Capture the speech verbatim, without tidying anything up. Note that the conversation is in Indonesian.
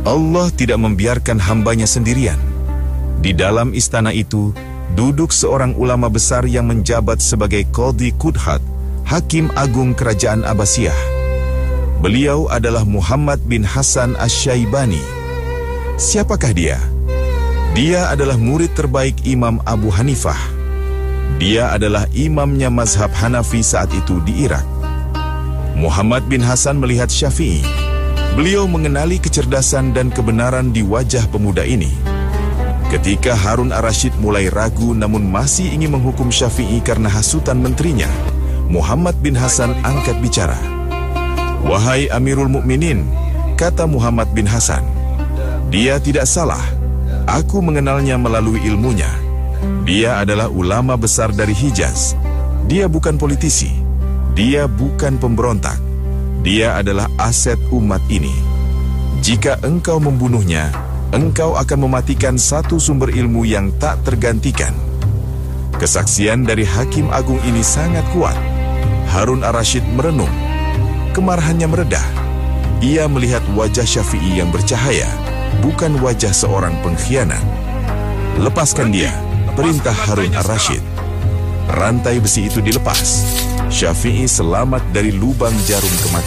Allah tidak membiarkan hambanya sendirian. Di dalam istana itu, duduk seorang ulama besar yang menjabat sebagai Qadhi Qudhat, Hakim Agung Kerajaan Abbasiyah. Beliau adalah Muhammad bin Hasan Asy-Syaibani. Siapakah dia? Dia adalah murid terbaik Imam Abu Hanifah. Dia adalah imamnya mazhab Hanafi saat itu di Irak. Muhammad bin Hasan melihat Syafi'i. Beliau mengenali kecerdasan dan kebenaran di wajah pemuda ini. Ketika Harun ar-Rasyid mulai ragu namun masih ingin menghukum Syafi'i karena hasutan menterinya, Muhammad bin Hasan angkat bicara. "Wahai Amirul Mukminin," kata Muhammad bin Hasan, "dia tidak salah. Aku mengenalnya melalui ilmunya. Dia adalah ulama besar dari Hijaz. Dia bukan politisi. Dia bukan pemberontak. Dia adalah aset umat ini. Jika engkau membunuhnya, engkau akan mematikan satu sumber ilmu yang tak tergantikan." Kesaksian dari Hakim Agung ini sangat kuat. Harun ar-Rasyid merenung. Kemarahannya meredah. Ia melihat wajah Syafi'i yang bercahaya, bukan wajah seorang pengkhianat. "Lepaskan dia," perintah Harun ar-Rasyid. Rantai besi itu dilepas. Syafi'i selamat dari lubang jarum kematian.